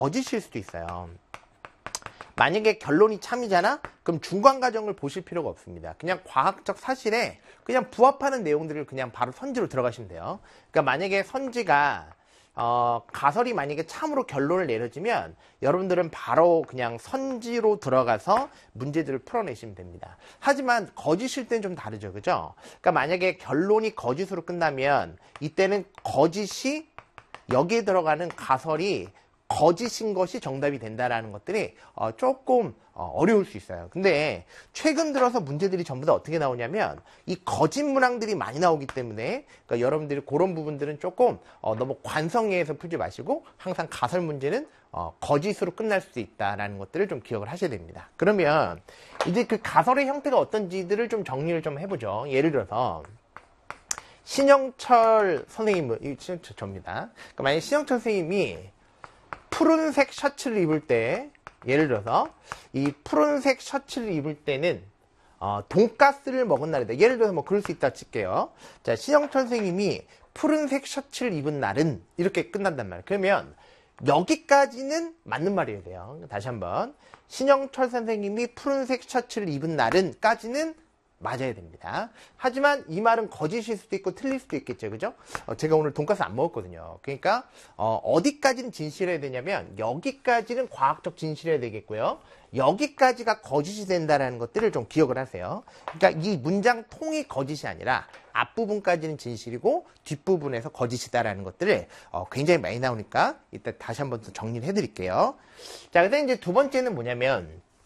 거짓일 수도 있어요. 만약에 결론이 참이잖아? 그럼 중간 과정을 보실 필요가 없습니다. 그냥 과학적 사실에 그냥 부합하는 내용들을 그냥 바로 선지로 들어가시면 돼요. 그러니까 만약에 선지가 가설이 만약에 참으로 결론을 내려지면 여러분들은 바로 그냥 선지로 들어가서 문제들을 풀어내시면 됩니다. 하지만 거짓일 때는 좀 다르죠. 그죠? 그러니까 만약에 결론이 거짓으로 끝나면 이때는 거짓이 여기에 들어가는 가설이 거짓인 것이 정답이 된다라는 것들이 조금 어려울 수 있어요. 근데 최근 들어서 문제들이 전부 다 어떻게 나오냐면 이 거짓 문항들이 많이 나오기 때문에 그러니까 여러분들이 그런 부분들은 조금 너무 관성에서 풀지 마시고 항상 가설 문제는 거짓으로 끝날 수도 있다라는 것들을 좀 기억을 하셔야 됩니다. 그러면 이제 그 가설의 형태가 어떤지들을 좀 정리를 좀 해보죠. 예를 들어서 신영철 선생님은 저입니다. 그러니까 만약에 신영철 선생님이 푸른색 셔츠를 입을 때 예를 들어서 이 푸른색 셔츠를 입을 때는 돈가스를 먹은 날이다. 예를 들어서 뭐 그럴 수 있다 칠게요. 자, 신영철 선생님이 푸른색 셔츠를 입은 날은 이렇게 끝난단 말이에요. 그러면 여기까지는 맞는 말이어야 돼요. 다시 한번 신영철 선생님이 푸른색 셔츠를 입은 날은 까지는 맞아야 됩니다. 하지만 이 말은 거짓일 수도 있고 틀릴 수도 있겠죠. 그죠? 제가 오늘 돈가스 안 먹었거든요. 그러니까 어디까지는 진실해야 되냐면 여기까지는 과학적 진실해야 되겠고요. 여기까지가 거짓이 된다는 것들을 좀 기억을 하세요. 그러니까 이 문장 통이 거짓이 아니라 앞부분까지는 진실이고 뒷부분에서 거짓이다라는 것들을 굉장히 많이 나오니까 이따 다시 한번 더 정리를 해드릴게요. 자, 그래서 이제 두 번째는 뭐냐면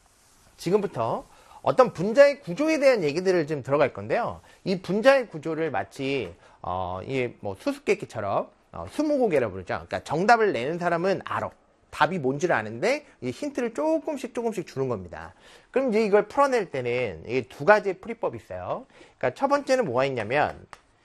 지금부터 어떤 분자의 구조에 대한 얘기들을 좀 들어갈 건데요. 이 분자의 구조를 마치 이게 뭐 수수께끼처럼 스무고개라고 그러죠. 그러니까 정답을 내는 사람은 알아. 답이 뭔지를 아는데 이 힌트를 조금씩 주는 겁니다. 그럼 이제 이걸 풀어낼 때는 이게 두 가지의 풀이법이 있어요. 그러니까 첫 번째는 뭐가 있냐면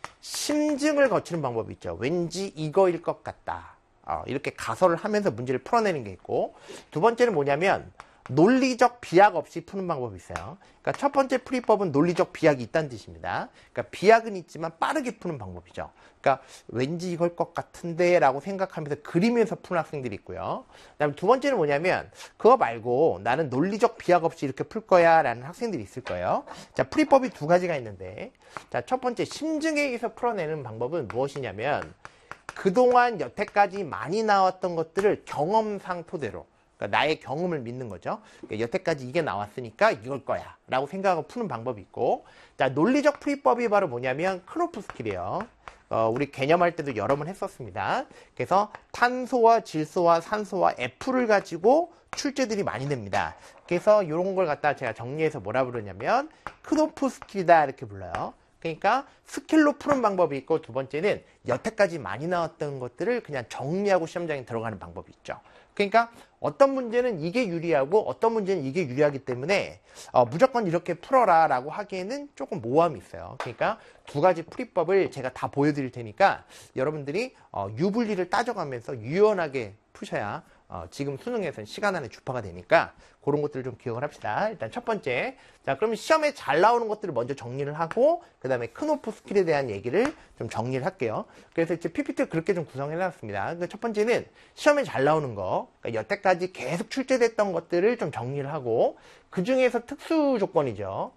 심증을 거치는 방법이 있죠. 왠지 이거일 것 같다. 이렇게 가설을 하면서 문제를 풀어내는 게 있고, 두 번째는 뭐냐면 논리적 비약 없이 푸는 방법이 있어요. 그러니까 첫 번째 풀이법은 논리적 비약이 있다는 뜻입니다. 그러니까 비약은 있지만 빠르게 푸는 방법이죠. 그러니까 왠지 이걸 것 같은데 라고 생각하면서 그리면서 푸는 학생들이 있고요. 그다음에 두 번째는 뭐냐면 그거 말고 나는 논리적 비약 없이 이렇게 풀 거야 라는 학생들이 있을 거예요. 자, 풀이법이 두 가지가 있는데, 자, 첫 번째 심증에 의해서 풀어내는 방법은 무엇이냐면 그동안 여태까지 많이 나왔던 것들을 경험상 토대로, 그러니까 나의 경험을 믿는 거죠. 그러니까 여태까지 이게 나왔으니까 이걸 거야 라고 생각하고 푸는 방법이 있고, 자, 논리적 풀이법이 바로 뭐냐면 크로프스킬이에요. 우리 개념할 때도 여러 번 했었습니다. 그래서 탄소와 질소와 산소와 F를 가지고 출제들이 많이 됩니다. 그래서 이런 걸 갖다 제가 정리해서 뭐라 부르냐면 크로프스킬이다 이렇게 불러요. 그러니까 스킬로 푸는 방법이 있고, 두 번째는 여태까지 많이 나왔던 것들을 그냥 정리하고 시험장에 들어가는 방법이 있죠. 그러니까 어떤 문제는 이게 유리하고 어떤 문제는 이게 유리하기 때문에 무조건 이렇게 풀어라 라고 하기에는 조금 모호함이 있어요. 그러니까 두 가지 풀이법을 제가 다 보여드릴 테니까 여러분들이 유불리를 따져가면서 유연하게 푸셔야 지금 수능에서는 시간 안에 주파가 되니까 그런 것들을 좀 기억을 합시다. 일단 첫 번째, 자, 그러면 시험에 잘 나오는 것들을 먼저 정리를 하고 그 다음에 크노프 스킬에 대한 얘기를 좀 정리를 할게요. 그래서 이제 PPT를 그렇게 좀 구성해 놨습니다. 그러니까 첫 번째는 시험에 잘 나오는 거, 그러니까 여태까지 계속 출제됐던 것들을 좀 정리를 하고, 그 중에서 특수 조건이죠.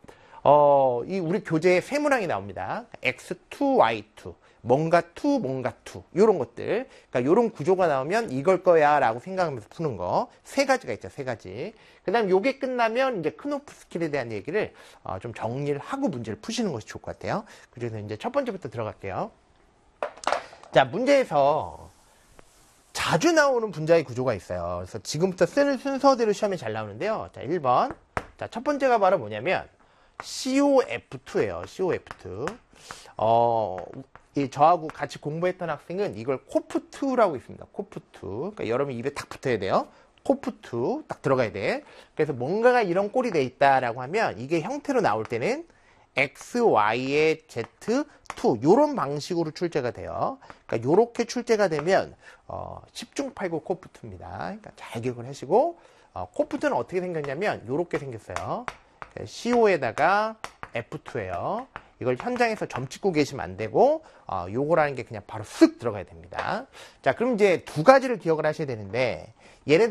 이 우리 교재에 세 문항이 나옵니다. X2, Y2. 뭔가 2, 뭔가 2. 요런 것들. 그러니까 요런 구조가 나오면 이걸 거야 라고 생각하면서 푸는 거. 세 가지가 있죠. 세 가지. 그 다음 요게 끝나면 이제 크노프 스킬에 대한 얘기를 좀 정리를 하고 문제를 푸시는 것이 좋을 것 같아요. 그래서 이제 첫 번째부터 들어갈게요. 자, 문제에서 자주 나오는 분자의 구조가 있어요. 그래서 지금부터 쓰는 순서대로 시험에 잘 나오는데요. 자, 1번. 자, 첫 번째가 바로 뭐냐면 COF2예요. COF2. 저하고 같이 공부했던 학생은 이걸 코프2라고 있습니다. 코프2. 그러니까 여러분 입에 딱 붙어야 돼요. 코프2 딱 들어가야 돼. 그래서 뭔가가 이런 꼴이 돼 있다라고 하면 이게 형태로 나올 때는 X, Y의 Z2 요런 방식으로 출제가 돼요. 그러니까 요렇게 출제가 되면 10중 8구 코프2입니다. 그러니까 잘 기억을 하시고, 코프2는 어떻게 생겼냐면 요렇게 생겼어요. CO에다가 F2예요. 이걸 현장에서 점 찍고 계시면 안 되고 요거라는 게 그냥 바로 쓱 들어가야 됩니다. 자, 그럼 이제 두 가지를 기억을 하셔야 되는데, 얘네